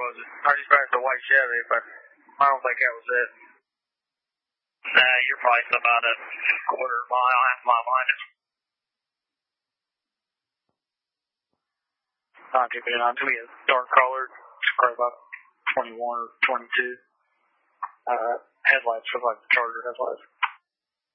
was it? I just passed a white Chevy, but I don't think that was it. Nah, you're probably about a quarter mile, half mile behind it. Not too bad. It's going to be a dark colored, probably about 21 or 22. Headlights look like the Charger headlights.